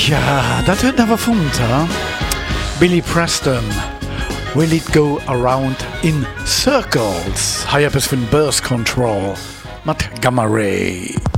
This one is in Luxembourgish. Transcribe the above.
Ja, dat huet awer funter. Billy Preston, Will It Go Around in Circles? Hi, es vun Birth Control mat Gamma Ray.